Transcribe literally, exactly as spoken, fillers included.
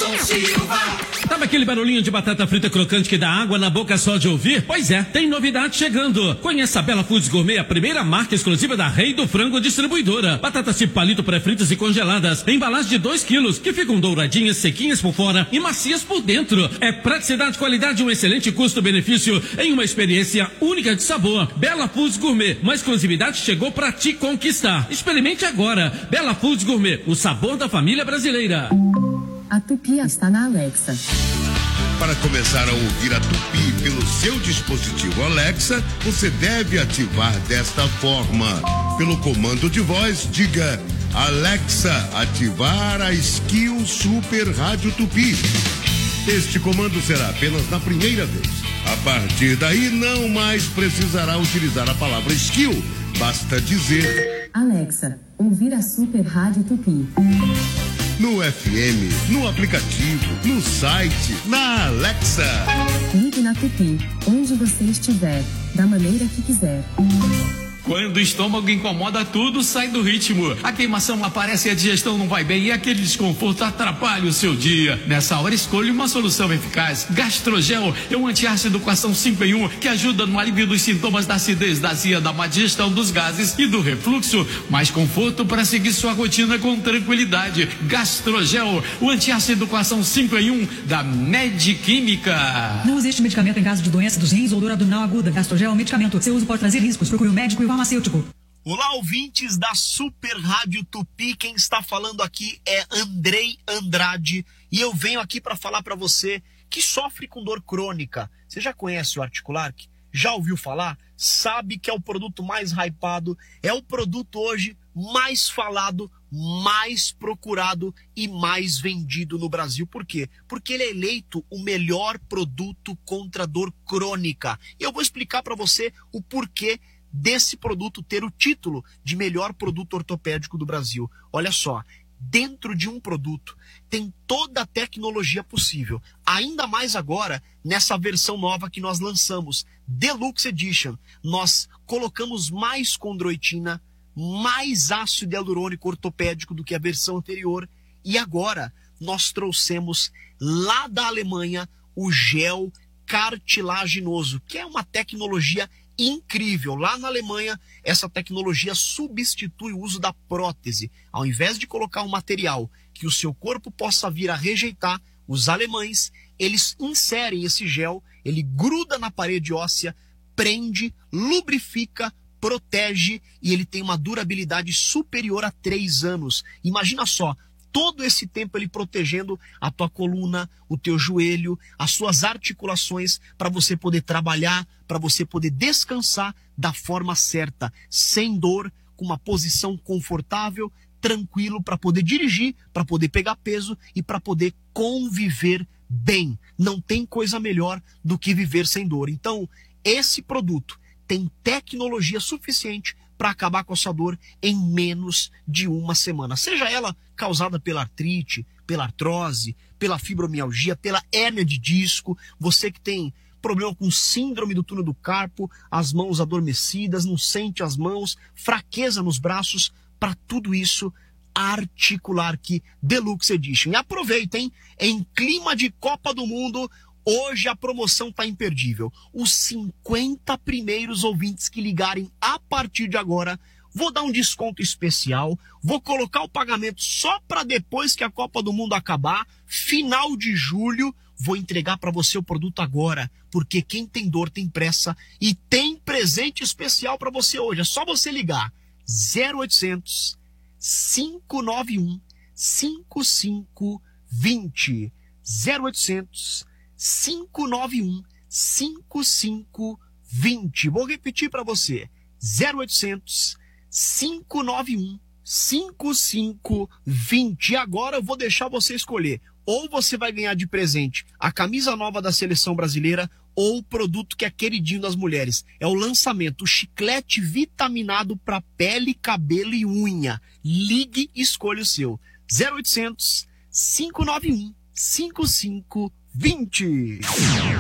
Moção Silva. Sabe aquele barulhinho de batata frita crocante que dá água na boca só de ouvir? Pois é, tem novidade chegando. Conheça a Bela Foods Gourmet, a primeira marca exclusiva da Rei do Frango Distribuidora. Batatas tipo palito pré-fritas e congeladas, em embalagem de dois quilos, que ficam douradinhas, sequinhas por fora e macias por dentro. É praticidade, qualidade e um excelente custo-benefício em uma experiência única de sabor. Bela Foods Gourmet, uma exclusividade chegou pra te conquistar. Experimente agora. Bela Foods Gourmet, o sabor da família brasileira. A Tupi está na Alexa. Para começar a ouvir a Tupi pelo seu dispositivo Alexa, você deve ativar desta forma. Pelo comando de voz, diga: Alexa, ativar a Skill Super Rádio Tupi. Este comando será apenas na primeira vez. A partir daí, não mais precisará utilizar a palavra skill. Basta dizer: Alexa, ouvir a Super Rádio Tupi. No F M, no aplicativo, no site, na Alexa. Ligue na Tupi, onde você estiver, da maneira que quiser. Quando o estômago incomoda tudo, sai do ritmo. A queimação aparece e a digestão não vai bem e aquele desconforto atrapalha o seu dia. Nessa hora, escolha uma solução eficaz. Gastrogel é um antiácido com ação cinco em um que ajuda no alívio dos sintomas da acidez, da azia, da má digestão, dos gases e do refluxo. Mais conforto para seguir sua rotina com tranquilidade. Gastrogel, o antiácido com ação cinco em um da Medquímica. Não use este medicamento em caso de doença dos rins ou dor abdominal aguda. Gastrogel é um medicamento. Seu uso pode trazer riscos. Procure o médico e o farmacêutico. Olá, ouvintes da Super Rádio Tupi. Quem está falando aqui é Andrei Andrade e eu venho aqui para falar para você que sofre com dor crônica. Você já conhece o Articulark? Já ouviu falar? Sabe que é o produto mais hypado, é o produto hoje mais falado, mais procurado e mais vendido no Brasil. Por quê? Porque ele é eleito o melhor produto contra dor crônica. E eu vou explicar para você o porquê desse produto ter o título de melhor produto ortopédico do Brasil. Olha só, dentro de um produto tem toda a tecnologia possível. Ainda mais agora, nessa versão nova que nós lançamos, Deluxe Edition. Nós colocamos mais condroitina, mais ácido hialurônico ortopédico do que a versão anterior. E agora nós trouxemos lá da Alemanha o gel cartilaginoso, que é uma tecnologia incrível. Lá na Alemanha, essa tecnologia substitui o uso da prótese. Ao invés de colocar um material que o seu corpo possa vir a rejeitar, os alemães, eles inserem esse gel, ele gruda na parede óssea, prende, lubrifica, protege e ele tem uma durabilidade superior a três anos. Imagina só, todo esse tempo ele protegendo a tua coluna, o teu joelho, as suas articulações, para você poder trabalhar, para você poder descansar da forma certa, sem dor, com uma posição confortável, tranquilo, para poder dirigir, para poder pegar peso e para poder conviver bem. Não tem coisa melhor do que viver sem dor. Então, esse produto tem tecnologia suficiente para acabar com essa dor em menos de uma semana. Seja ela causada pela artrite, pela artrose, pela fibromialgia, pela hérnia de disco, você que tem problema com síndrome do túnel do carpo, as mãos adormecidas, não sente as mãos, fraqueza nos braços, para tudo isso, Articulark Deluxe Edition. E aproveita, hein? Em clima de Copa do Mundo, hoje a promoção tá imperdível. Os cinquenta primeiros ouvintes que ligarem a partir de agora, vou dar um desconto especial, vou colocar o pagamento só para depois que a Copa do Mundo acabar, final de julho, vou entregar para você o produto agora, porque quem tem dor tem pressa e tem presente especial para você hoje. É só você ligar zero oitocentos, cinco nove um, cinco cinco dois zero, zero oitocentos, cinco nove um, cinco cinco dois zero. Vou repetir para você, zero oitocentos, cinco nove um, cinco cinco dois zero. E agora eu vou deixar você escolher. Ou você vai ganhar de presente a camisa nova da Seleção Brasileira ou o produto que é queridinho das mulheres. É o lançamento, o chiclete vitaminado para pele, cabelo e unha. Ligue e escolha o seu. zero oitocentos, cinco nove um, cinco cinco dois zero.